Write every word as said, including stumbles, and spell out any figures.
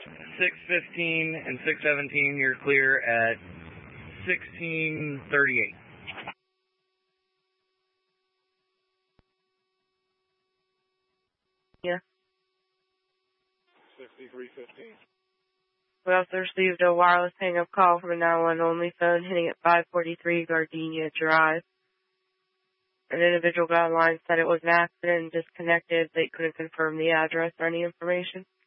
six fifteen and six seventeen, you're clear at sixteen thirty-eight. Yeah. sixty-three fifteen. We also received a wireless hang-up call from a nine one one only phone hitting at five forty-three Gardenia Drive. An individual got online, said it was an accident and disconnected. They couldn't confirm the address or any information.